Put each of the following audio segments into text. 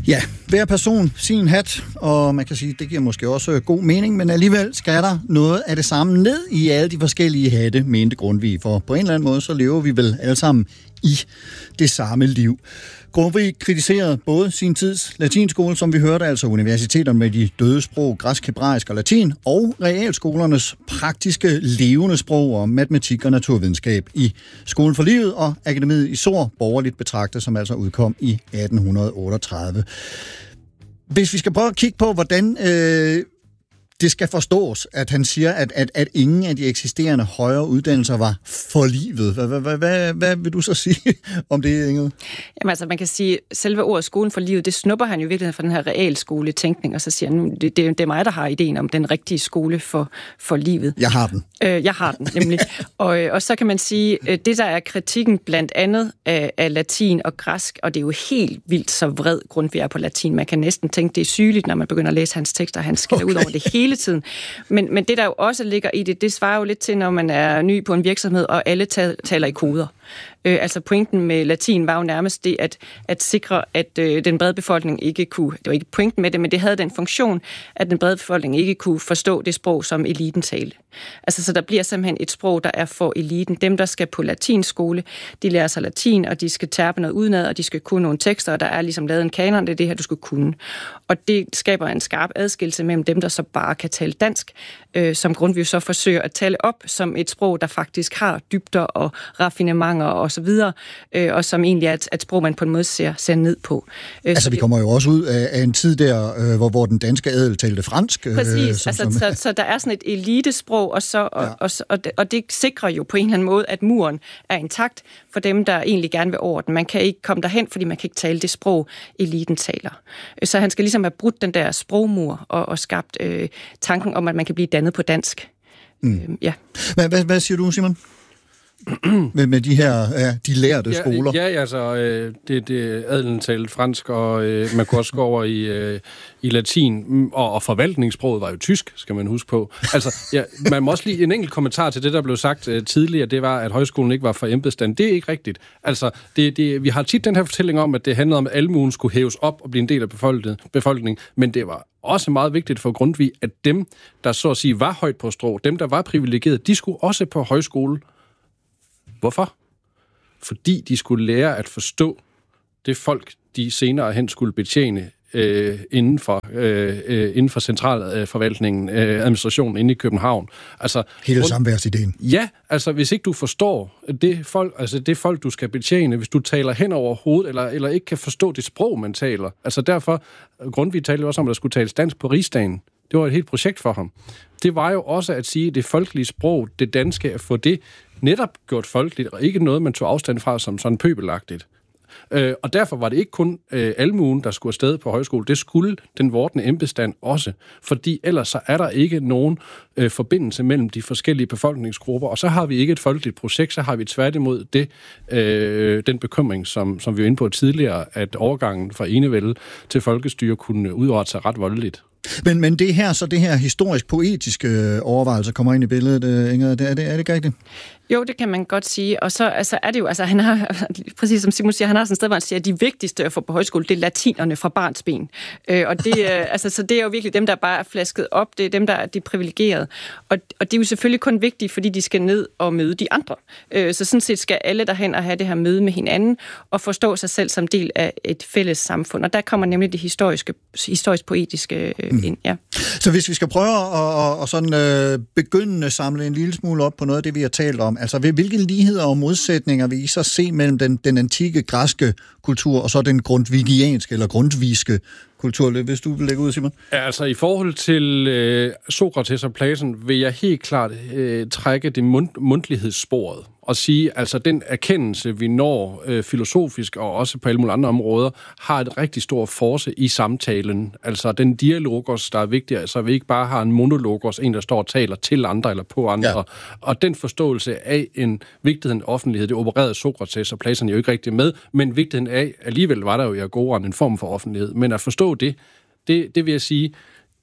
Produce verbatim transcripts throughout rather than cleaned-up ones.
Ja, hver person sin hat, og man kan sige, det giver måske også god mening, men alligevel skal der noget af det samme ned i alle de forskellige hatte, mente Grundtvig, for på en eller anden måde, så lever vi vel alle sammen i det samme liv. Grundtvig kritiserede både sin tids latinskole, som vi hørte, altså universiteterne med de døde sprog, græsk, hebraisk og latin, og realskolernes praktiske levende sprog og matematik og naturvidenskab i Skolen for Livet og Akademiet i Sor, borgerligt betragtet, som altså udkom i atten otteogtredive. Hvis vi skal prøve at kigge på, hvordan øh, det skal forstås, at han siger, at, at, at ingen af de eksisterende højere uddannelser var for livet. Hvad, hvad, hvad, hvad vil du så sige om det, Ingrid? Jamen altså, man kan sige, at selve ordet skolen for livet, det snupper han jo virkelig fra den her realskoletænkning, og så siger han, det, det, det er mig, der har ideen om den rigtige skole for, for livet. Jeg har den. Øh, jeg har den, nemlig. og, og så kan man sige, det der er kritikken blandt andet af, af latin og græsk, og det er jo helt vildt så vred Grundtvig er på latin. Man kan næsten tænke, det er sygeligt, når man begynder at læse hans tekster, han skiller okay. ud over det hele tiden. Men, men det, der jo også ligger i det, det svarer jo lidt til, når man er ny på en virksomhed, og alle taler i koder. Øh, altså pointen med latin var jo nærmest det, at, at sikre, at øh, den brede befolkning ikke kunne, det var ikke pointen med det, men det havde den funktion, at den brede befolkning ikke kunne forstå det sprog, som eliten talte. Altså, så der bliver simpelthen et sprog, der er for eliten. Dem, der skal på latinskole, de lærer sig latin, og de skal terpe noget udenad, og de skal kunne nogle tekster, og der er ligesom lavet en kanon, det er det her, du skal kunne. Og det skaber en skarp adskillelse mellem dem, der så bare kan tale dansk, øh, som Grundtvig så forsøger at tale op som et sprog, der faktisk har dybder og raffinementer og så videre, øh, og som egentlig er et, et sprog, man på en måde ser, ser ned på. Øh, altså, vi kommer jo også ud af, af en tid der, øh, hvor, hvor den danske adel talte fransk. Øh, Præcis, som, altså, som... Så, så der er sådan et elitesprog, og, så, og, ja. og, og, det, og det sikrer jo på en eller anden måde, at muren er intakt for dem, der egentlig gerne vil over den. Man kan ikke komme derhen, fordi man kan ikke tale det sprog, eliten taler. Så han skal ligesom have brudt den der sprogmur og, og skabt øh, tanken om, at man kan blive dannet på dansk. Mm. Øh, ja. Hvad, hvad, hvad siger du, Simon? med, med de her ja, de lærte ja, skoler. Ja, altså, øh, det, det adelen talte fransk, og øh, man kunne også gå over i, øh, i latin, og, og forvaltningssproget var jo tysk, skal man huske på. Altså, ja, man må også lige en enkelt kommentar til det, der blev sagt øh, tidligere, det var, at højskolen ikke var for embedsstand. Det er ikke rigtigt. Altså, det, det, vi har tit den her fortælling om, at det handlede om, at almuen skulle hæves op og blive en del af befolkningen, men det var også meget vigtigt for Grundtvig, at dem, der så at sige var højt på strå, dem, der var privilegerede, de skulle også på højskole. Hvorfor? Fordi de skulle lære at forstå det folk, de senere hen skulle betjene øh, inden for øh, inden for centralforvaltningen, øh, administrationen inde i København. Altså hele grund... samværsideen. Ja, altså hvis ikke du forstår det folk, altså det folk du skal betjene, hvis du taler hen over hovedet eller eller ikke kan forstå det sprog man taler. Altså derfor Grundtvig talte også om at der skulle tales dansk på rigsdagen. Det var et helt projekt for ham. Det var jo også at sige det folkelige sprog, det danske, at få det netop gjort folkeligt, og ikke noget, man tog afstand fra som sådan pøbelagtigt. Øh, og derfor var det ikke kun øh, almuen, der skulle afsted på højskole. Det skulle den vordende embedsstand også. Fordi ellers så er der ikke nogen øh, forbindelse mellem de forskellige befolkningsgrupper. Og så har vi ikke et folkeligt projekt, så har vi tværtimod det, øh, den bekymring, som, som vi var inde på tidligere, at overgangen fra enevælde til folkestyre kunne udrette sig ret voldeligt. Men, men det her, så det her historisk-poetiske overvejelser kommer ind i billedet, Ingrid, er det, er det ikke rigtigt? Jo, det kan man godt sige. Og så altså, er det jo, altså han har, præcis som Simon siger, han har sådan et sted, hvor han siger, at de vigtigste at få på højskole, det er latinerne fra barnsben. Øh, og det, øh, altså, så det er jo virkelig dem, der bare er flasket op, det er dem, der er de privilegerede. Og, og det er jo selvfølgelig kun vigtigt, fordi de skal ned og møde de andre. Øh, så sådan set skal alle derhen og have det her møde med hinanden, og forstå sig selv som del af et fælles samfund. Og der kommer nemlig det historiske, historisk-poetiske øh, ind, ja. Så hvis vi skal prøve at, at, at sådan, øh, begynde at samle en lille smule op på noget af det, vi har talt om, altså hvilke ligheder og modsætninger vil I så se mellem den, den antikke græske kultur og så den grundtvigianske eller grundtvigske kultur, hvis du vil lægge ud, Simon? Ja, altså i forhold til øh, Sokrates og Platon vil jeg helt klart øh, trække det mund, mundtlighedssporet og sige, altså den erkendelse, vi når øh, filosofisk og også på alle mulige andre områder, har et rigtig stor force i samtalen. Altså den dialogos, der er vigtig, så vi ikke bare har en monologos, en der står og taler til andre eller på andre. Ja. Og den forståelse af en vigtigheden af offentlighed, det opererede Sokrates og Platon jo ikke rigtig med, men vigtigheden af, alligevel var der jo i agoraen en form for offentlighed. Men at forstå det, det, det vil jeg sige,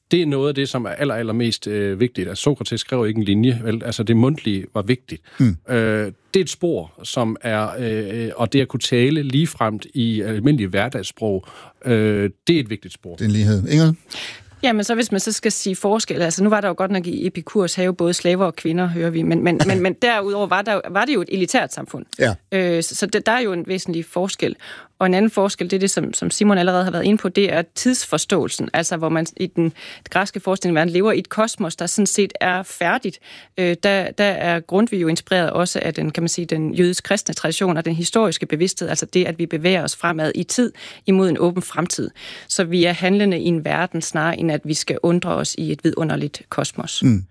det er noget af det, som er aller, allermest øh, vigtigt. Altså, Sokrates skrev ikke en linje, vel? Altså det mundtlige var vigtigt. Mm. Øh, det er et spor, som er, øh, og det at kunne tale ligefremt i almindelig hverdagssprog, øh, det er et vigtigt spor. Det er en lighed. Ingrid? Jamen, så hvis man så skal sige forskel, altså nu var der jo godt nok i Epikurs have både slaver og kvinder, hører vi, men, men, men, men derudover var, der, var det jo et elitært samfund. Ja. Øh, så så det, der er jo en væsentlig forskel. Og en anden forskel, det er det, som, som Simon allerede har været inde på, det er tidsforståelsen, altså hvor man i den græske forestilling verden lever i et kosmos, der sådan set er færdigt. Øh, der, der er Grundtvig jo inspireret også af den, kan man sige, den jødisk-kristne tradition og den historiske bevidsthed, altså det, at vi bevæger os fremad i tid imod en åben fremtid. Så vi er handlende i en verden snarere end at vi skal undre os i et vidunderligt kosmos. Mm.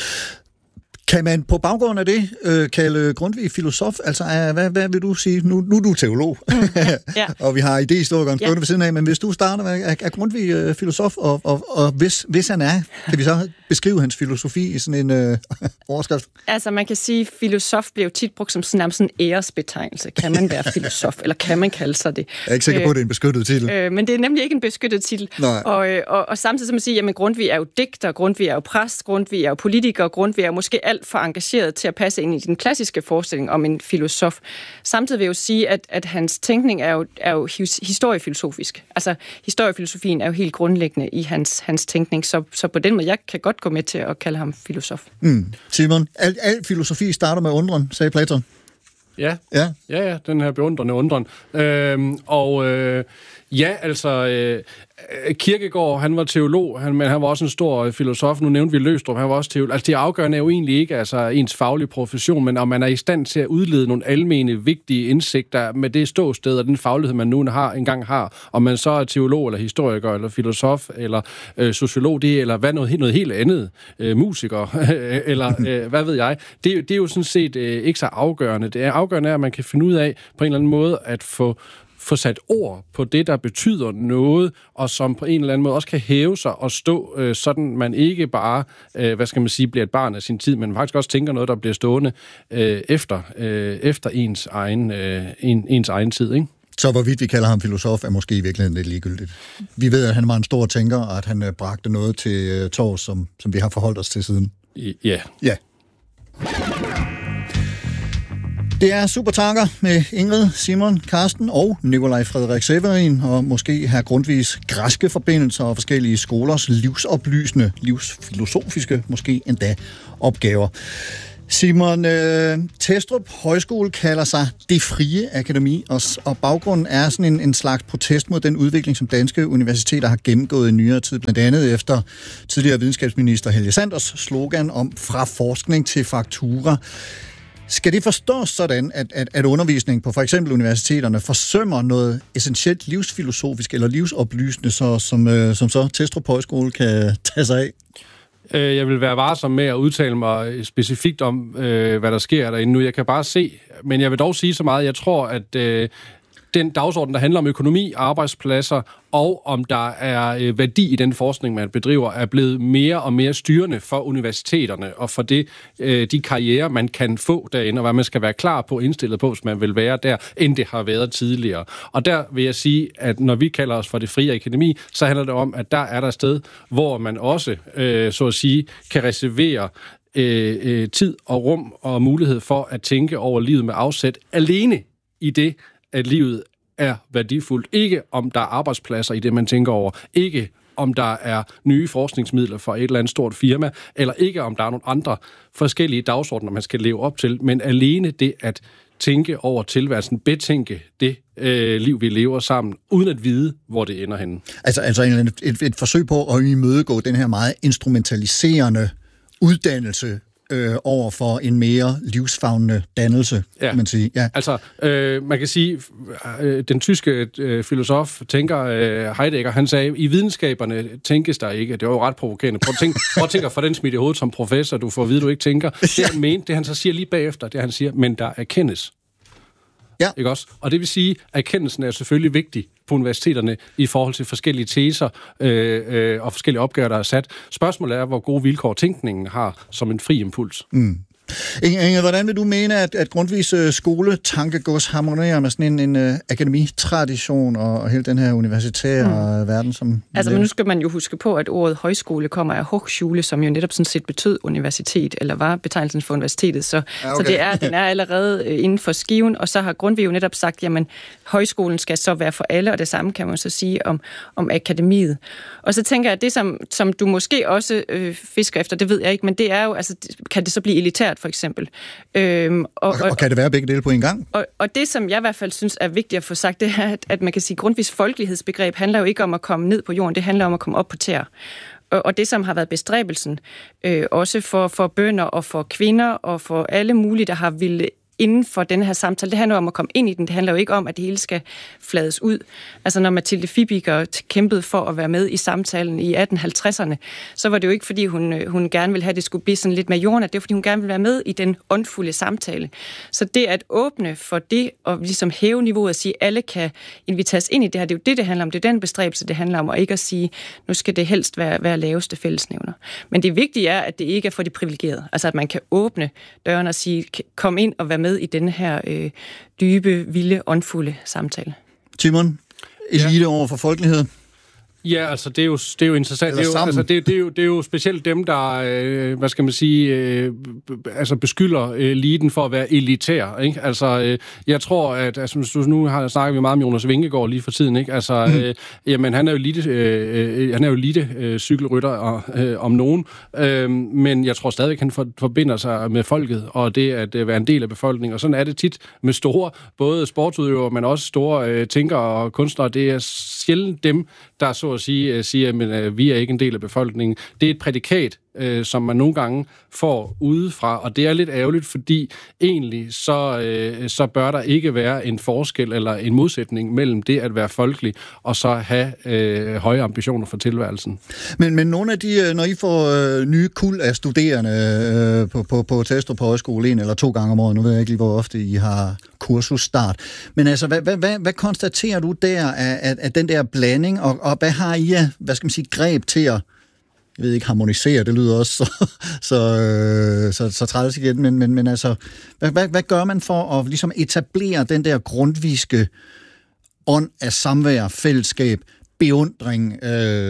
Kan man på baggrund af det øh, kalde Grundtvig filosof? Altså, øh, hvad, hvad vil du sige? Nu, nu er du teolog, mm, ja. Og vi har idehistorikeren stående ja. ved siden af, men hvis du starter med, er, er Grundtvig øh, filosof, og, og, og hvis, hvis han er, kan vi så beskrive hans filosofi i sådan en øh, overskrift? Altså, man kan sige, at filosof bliver jo tit brugt som sådan, sådan en æresbetegnelse. Kan man være filosof, eller kan man kalde sig det? Jeg er ikke sikker på, at det er en beskyttet titel. Øh, men det er nemlig ikke en beskyttet titel. Og, øh, og, og samtidig som man siger, jamen Grundtvig er jo digter, Grundtvig er jo præst, Grundtvig er jo politiker, Grundtvig er måske alt for engageret til at passe ind i den klassiske forestilling om en filosof. Samtidig vil jeg jo sige, at, at hans tænkning er jo, er jo historiefilosofisk. Altså, historiefilosofien er jo helt grundlæggende i hans, hans tænkning, så, så på den måde, jeg kan godt gå med til at kalde ham filosof. Mm. Simon, al, al filosofi starter med undren, sagde Platon. Ja, ja, ja, ja den her beundrende undren. Øhm, og øh, ja, altså, øh, Kierkegaard, han var teolog, han, men han var også en stor filosof. Nu nævnte vi Løgstrup, han var også teolog. Altså, det afgørende er jo egentlig ikke altså, ens faglige profession, men om man er i stand til at udlede nogle almene, vigtige indsigter med det ståsted og den faglighed, man nu har, engang har. Om man så er teolog, eller historiker, eller filosof, eller øh, sociolog, det, eller hvad noget, noget helt andet, øh, musiker, eller øh, hvad ved jeg. Det, det er jo sådan set øh, ikke så afgørende. Det er afgørende, at man kan finde ud af på en eller anden måde at få få sat ord på det, der betyder noget, og som på en eller anden måde også kan hæve sig og stå, øh, sådan man ikke bare, øh, hvad skal man sige, bliver et barn af sin tid, men faktisk også tænker noget, der bliver stående øh, efter, øh, efter ens egen, øh, en, ens egen tid, ikke? Så hvorvidt vi kalder ham filosof, er måske i virkeligheden lidt ligegyldigt. Vi ved, at han var en stor tænker, og at han øh, bragte noget til øh, tors, som, som vi har forholdt os til siden. Ja. Ja. Det er Supertanker med Ingrid, Simon, Karsten og Nikolaj Frederik Severin, og måske her Grundtvigs græske forbindelser og forskellige skolers livsoplysende, livsfilosofiske, måske endda opgaver. Simon, øh, Testrup Højskole kalder sig Det Frie Akademi, og, og baggrunden er sådan en, en slags protest mod den udvikling, som danske universiteter har gennemgået i nyere tid, blandt andet efter tidligere videnskabsminister Helge Sanders slogan om fra forskning til faktura. Skal det forstås sådan, at, at, at undervisning på for eksempel universiteterne forsømmer noget essentielt livsfilosofisk eller livsoplysende, så, som, øh, som så Testrup Højskole kan tage sig af? Jeg vil være varsom med at udtale mig specifikt om, øh, hvad der sker derinde nu. Jeg kan bare se, men jeg vil dog sige så meget, jeg tror, at øh, den dagsorden, der handler om økonomi, arbejdspladser, og om der er øh, værdi i den forskning, man bedriver, er blevet mere og mere styrende for universiteterne, og for det, øh, de karrierer, man kan få derinde, og hvad man skal være klar på, indstillet på, hvis man vil være der, end det har været tidligere. Og der vil jeg sige, at når vi kalder os for Det Frie Akademi, så handler det om, at der er der et sted, hvor man også, øh, så at sige, kan reservere øh, øh, tid og rum og mulighed for at tænke over livet med afsæt alene i det, at livet er værdifuldt. Ikke om der er arbejdspladser i det, man tænker over. Ikke om der er nye forskningsmidler for et eller andet stort firma. Eller ikke om der er nogle andre forskellige dagsordner, man skal leve op til. Men alene det at tænke over tilværelsen, betænke det øh, liv, vi lever sammen, uden at vide, hvor det ender henne. Altså, altså et, et, et forsøg på at imødegå den her meget instrumentaliserende uddannelse Øh, over for en mere livsfavnende dannelse, ja. Kan man sige. Ja. Altså, øh, man kan sige, øh, den tyske øh, filosof, tænker øh, Heidegger, han sagde, i videnskaberne tænkes der ikke. Det var jo ret provokerende. Prøv at tænke, prøv at tænke for den smidt i hovedet som professor, du får at vide, du ikke tænker. Det han mente, det han så siger lige bagefter, det han siger, men der erkendes. Ja. Ikke også? Og det vil sige, at erkendelsen er selvfølgelig vigtig på universiteterne i forhold til forskellige teser øh, øh, og forskellige opgaver, der er sat. Spørgsmålet er, hvor gode vilkår tænkningen har som en fri impuls. Mm. Inge, hvordan vil du mene, at, at Grundtvigs uh, skoletankegods harmonerer med sådan en, en uh, akademitradition og, og hele den her universitære mm. verden, som... Altså, men nu skal man jo huske på, at ordet højskole kommer af Hochschule, som jo netop sådan set betød universitet, eller var betegnelsen for universitetet. Så, ja, okay. så det er, den er allerede uh, inden for skiven, og så har Grundtvig jo netop sagt, jamen, højskolen skal så være for alle, og det samme kan man så sige om, om akademiet. Og så tænker jeg, at det, som, som du måske også øh, fisker efter, det ved jeg ikke, men det er jo, altså, kan det så blive elitært, for eksempel. Øhm, og, og, og kan det være begge dele på en gang? Og, og det, som jeg i hvert fald synes er vigtigt at få sagt, det er, at, at man kan sige, at Grundtvigs folkelighedsbegreb handler jo ikke om at komme ned på jorden, det handler om at komme op på tæer. Og, og det, som har været bestræbelsen, øh, også for, for bønder og for kvinder og for alle mulige, der har ville inden for den her samtale, det handler om at komme ind i den. Det handler jo ikke om, at det hele skal flades ud. Altså, når Mathilde Fibiger kæmpede for at være med i samtalen i atten halvtredserne, så var det jo ikke, fordi hun, hun gerne ville have, at det skulle blive sådan lidt mere jordnært. Det var, fordi hun gerne ville være med i den åndfulde samtale. Så det at åbne for det, og ligesom hæve niveauet og sige, at alle kan inviteres ind i det her, det er jo det, det handler om. Det er den bestræbelse, det handler om, og ikke at sige, nu skal det helst være, være laveste fællesnævner. Men det vigtige er, at det ikke er for de privilegerede. Altså, at man kan åbne døren og sige, kom ind og være med i denne her øh, dybe, vilde, åndfulde samtale. Timon, elite ja. over for folkelighed? Ja, altså det er jo, det er jo interessant. Det er jo, altså, det, det, er jo, det er jo specielt dem, der, øh, hvad skal man sige, øh, altså beskylder eliten for at være elitær, ikke? Altså, øh, jeg tror, at altså, nu har snakket vi meget med Jonas Vingegaard lige for tiden, ikke? Altså, mm. øh, jamen, han er jo elite, øh, han er jo elite øh, cykelrytter og, øh, om nogen, øh, men jeg tror stadig, han for, forbinder sig med folket, og det at øh, være en del af befolkningen, og sådan er det tit med store, både sportsudøvere, men også store øh, tænkere og kunstnere. Det er sjældent dem, der så at sige, siger, at vi er ikke en del af befolkningen. Det er et prædikat, øh, som man nogle gange får udefra, og det er lidt ærgerligt, fordi egentlig så, øh, så bør der ikke være en forskel eller en modsætning mellem det at være folkelig og så have øh, høje ambitioner for tilværelsen. Men, men nogle af de, når I får øh, nye kuld af studerende øh, på, på, på Testrup Højskole en eller to gange om året, nu ved jeg ikke lige, hvor ofte I har kursusstart, men altså, hvad, hvad, hvad, hvad konstaterer du der af, af, af den der blanding, og, og hvad har I af, hvad skal man sige, greb til at, jeg ved ikke, harmonisere, det lyder også så, så, så, så træls igen, men, men, men altså, hvad, hvad, hvad gør man for at ligesom etablere den der grundtvigske ånd af samvær, fællesskab, beundring,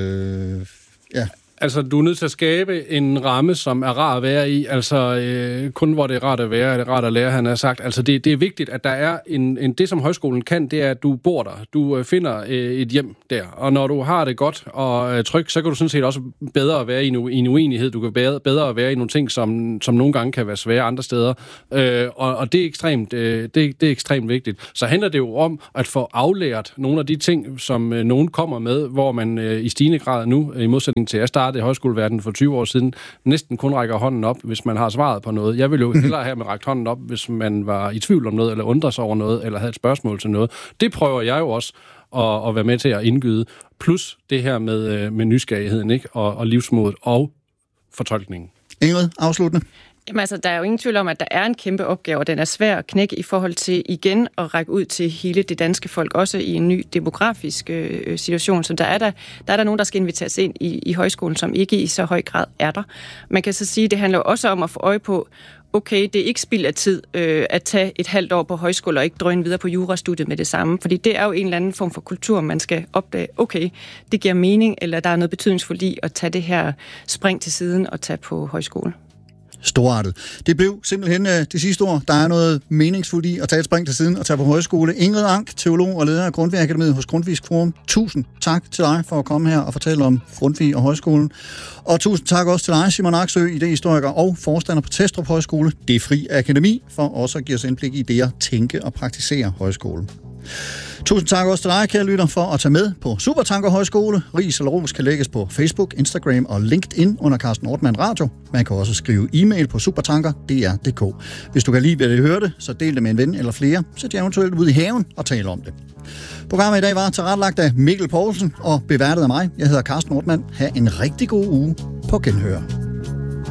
øh, ja. Altså, du er nødt til at skabe en ramme, som er rar at være i. Altså, øh, kun hvor det er rart at være, er det rart at lære, han har sagt. Altså, det, det er vigtigt, at der er en, en... Det, som højskolen kan, det er, at du bor der. Du øh, finder øh, et hjem der. Og når du har det godt og øh, trygt, så kan du sådan set også bedre at være i en, i en uenighed. Du kan bedre, bedre at være i nogle ting, som, som nogle gange kan være svære andre steder. Øh, og, og det er ekstremt, øh, det, det er ekstremt vigtigt. Så handler det jo om at få aflært nogle af de ting, som øh, nogen kommer med, hvor man øh, i stigende grad nu, i modsætning til at starte i højskoleverdenen for tyve år siden, næsten kun rækker hånden op, hvis man har svaret på noget. Jeg ville jo hellere have med rækt hånden op, hvis man var i tvivl om noget, eller undrer sig over noget, eller havde et spørgsmål til noget. Det prøver jeg jo også at, at være med til at indgyde. Plus det her med, med nysgerrigheden, ikke? Og, og livsmodet og fortolkningen. Ingrid, afsluttende. Jamen altså, der er jo ingen tvivl om, at der er en kæmpe opgave, og den er svær at knække i forhold til igen at række ud til hele det danske folk, også i en ny demografisk øh, situation. Så der er der, der er der nogen, der skal inviteres ind i, i højskolen, som ikke i så høj grad er der. Man kan så sige, at det handler også om at få øje på, okay, det er ikke spild af tid øh, at tage et halvt år på højskole og ikke drøne videre på jurastudiet med det samme, fordi det er jo en eller anden form for kultur, man skal opdage, okay, det giver mening, eller der er noget betydningsfuldt i at tage det her spring til siden og tage på højskole. Storartet. Det blev simpelthen uh, det sidste ord. Der er noget meningsfuldt i at tage et spring til siden og tage på højskole. Ingrid Ank, teolog og leder af Grundtvig Akademiet hos Grundtvigs Forum. Tusind tak til dig for at komme her og fortælle om Grundtvig og højskolen. Og tusind tak også til dig, Simon Aksø, idehistoriker og forstander på Testrup Højskole, Det Fri Akademi, for også at give os indblik i det at tænke og praktisere højskolen. Tusind tak også til dig, kære lytter, for at tage med på Supertanker Højskole. Ris eller ros kan lægges på Facebook, Instagram og LinkedIn under Carsten Ortmann Radio. Man kan også skrive e-mail på supertanker punktum d r punktum d k. Hvis du kan lide, hvad du hørte, så del det med en ven eller flere. Sæt jer eventuelt ud i haven og tal om det. Programmet i dag var tilrettelagt af Mikkel Poulsen og beværtet af mig. Jeg hedder Carsten Ortmann. Ha' en rigtig god uge på genhør.